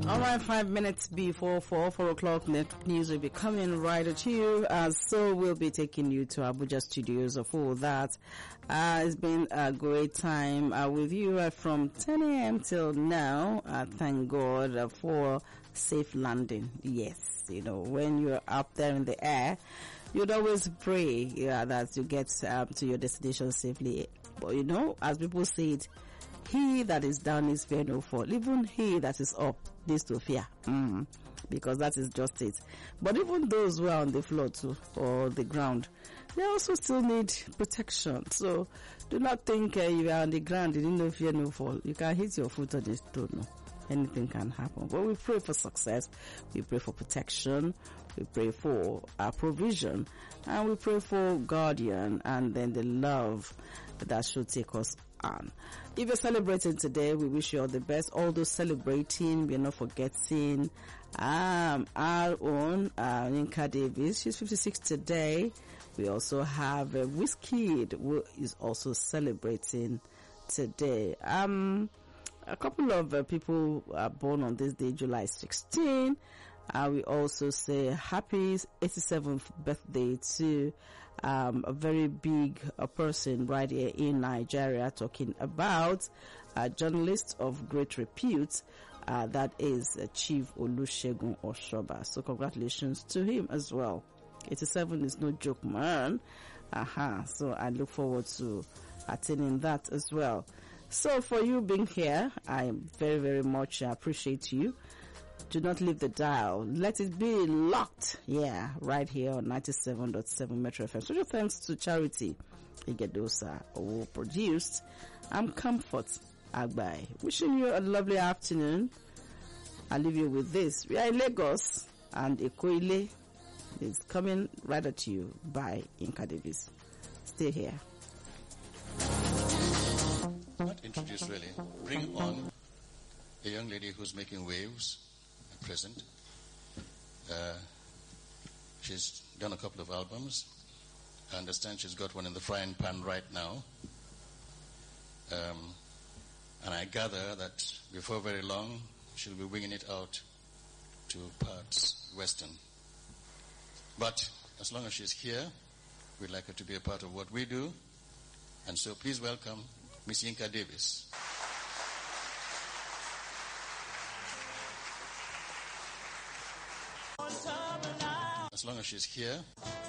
All right, 5 minutes before 4 o'clock, net news will be coming right at you. So we'll be taking you to Abuja studios for that. It's been a great time with you from 10 a.m. till now. Thank God for safe landing. Yes, you know, when you're up there in the air, you'd always pray that you get to your destination safely. But you know, as people say it, he that is down is fear no fall. Even he that is up needs to fear. Because that is just it. But even those who are on the floor too, or the ground, they also still need protection. So do not think you are on the ground, you need no fear no fall. You can hit your foot on the stone. No. Anything can happen. But we pray for success. We pray for protection. We pray for provision. And we pray for guardian and then the love that should take us on. If you're celebrating today, we wish you all the best. All those celebrating, we're not forgetting our own Yinka Davis. She's 56 today. We also have Wizkid, who is also celebrating today. A couple of people are born on this day, July 16. We also say happy 87th birthday to a very big person right here in Nigeria, talking about a journalist of great repute, that is Chief Olusegun Oshoba. So congratulations to him as well. 87 is no joke, man. So I look forward to attending that as well. So for you being here, I very, very much appreciate you. Do not leave the dial. Let it be locked. Yeah, right here on 97.7 Metro FM. Special thanks to Charity Igedosa, who produced. I'm Comfort Agbai. Wishing you a lovely afternoon. I'll leave you with this. We are in Lagos, and Ekoile is coming right at you by Yinka Davis. Stay here. Not introduce really. Bring on a young lady who's making waves at present. She's done a couple of albums. I understand she's got one in the frying pan right now. And I gather that before very long she'll be winging it out to parts western. But as long as she's here, we'd like her to be a part of what we do. And so please welcome Miss Yinka Davis. As long as she's here,